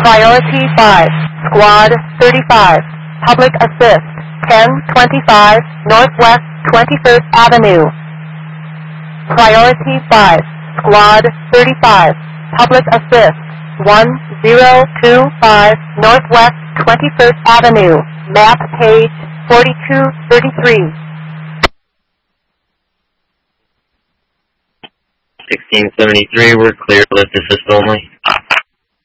Priority 5, Squad 35, Public Assist, 1025 Northwest 21st Avenue. Priority 5, Squad 35, Public Assist, 1025 Northwest 21st Avenue, map page 4233. 1673, we're clear, lift assist only.